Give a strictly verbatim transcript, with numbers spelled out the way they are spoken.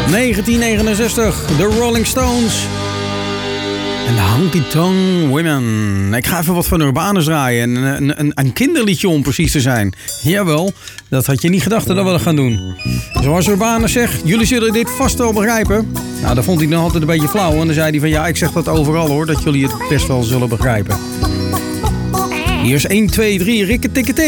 negentien negenenzestig, The Rolling Stones. En de Honky Tonk Women. Ik ga even wat van Urbanus draaien. Een, een, een kinderliedje om precies te zijn. Jawel, dat had je niet gedacht dat we dat gaan doen. Zoals Urbanus zegt, jullie zullen dit vast wel begrijpen. Nou, dat vond hij nog altijd een beetje flauw. En dan zei hij van ja, ik zeg dat overal hoor. Dat jullie het best wel zullen begrijpen. Hier is één, twee, drie, rikketikketee.